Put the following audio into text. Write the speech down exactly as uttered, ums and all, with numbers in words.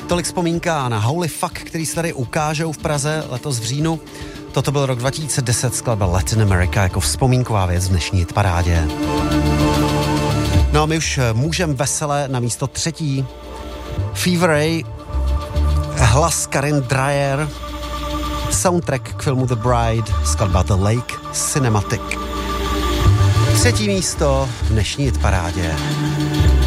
tolik vzpomínka na Holy Fuck, který se tady ukážou v Praze letos v říjnu. Toto byl rok dva tisíce deset, skladba Latin America jako vzpomínková věc v dnešní hitparádě. No a my už můžeme vesele na místo třetí. Fever Ray, hlas Karin Dreyer, soundtrack k filmu The Bride, skladba The Lake Cinematic. Třetí místo v dnešní hitparádě.